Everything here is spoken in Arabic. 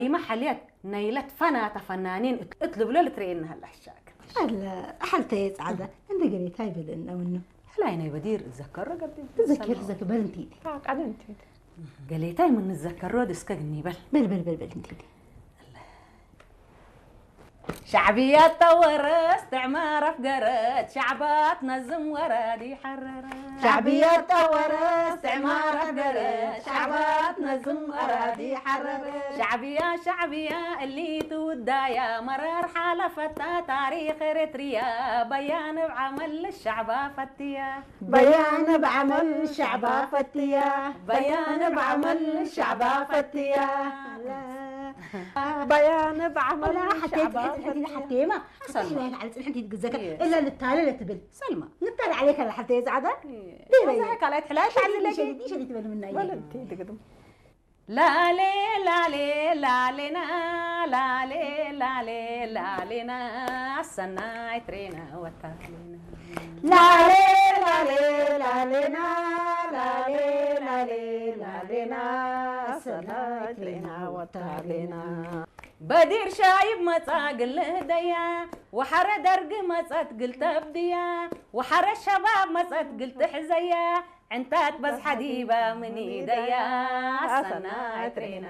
ما حليت نيلت فنانين اطلب له ترين هالحشاك. هلا حالتي سعادة انت قريت هاي بلنا منه. هلا يا بدير اتذكر قبل تذكر بل انتي قاعدة انت قاليتاي من نتذكر رود اسكقني بل انتي شعبيات طور استعمار افقرت شعبات نزم ورادي حررت شعبيات طور استعمار افقرت شعبات نزم ورادي حررت شعبية اللي تودايا مرار حالفتها تاريخ اريتريا بيان بعمل الشعبة فتيا بيان بعمل الشعبة فتيا بيان بعمل الشعبة فتيا بيان بعمل حتى ما سلمى على حتى تتذكر الا للتالي لا تبل سلمى نطلع عليك على حتى سعادة ليه هيك على حلاش على شديد تبل منا ولا انت تقدم لا لي لا لي لا لنا لا لي لا لي لا لنا السنة عترينا وتالينا لا لي لا لي لا لنا لا لي لا لي لا لنا السنة عترينا وتالينا بدير شايب مصاق الهدية وحر درق مصات قلت ابدية وحر الشباب مصات قلت حزية عنتات بس حديبة من ايديا السنة عترينا